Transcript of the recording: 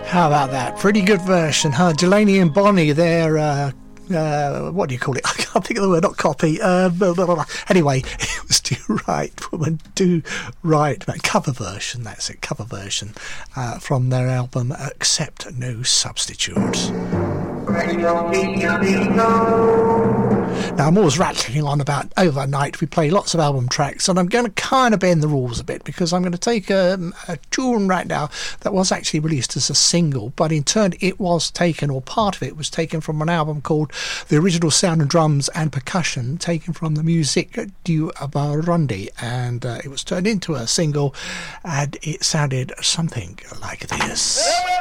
How about that? Pretty good version, huh? Delaney and Bonnie, their what do you call it? I can't think of the word, not copy. Blah, blah, blah. Anyway, it was Do Right, Woman, Do Right. Cover version, that's it, cover version from their album Accept No Substitute. Now, I'm always rattling on about Overnight. We play lots of album tracks, and I'm going to kind of bend the rules a bit because I'm going to take a tune right now that was actually released as a single, but in turn it was taken, or part of it was taken from an album called The Original Sound and Drums and Percussion, taken from the Music du Burundi, and it was turned into a single, and it sounded something like this.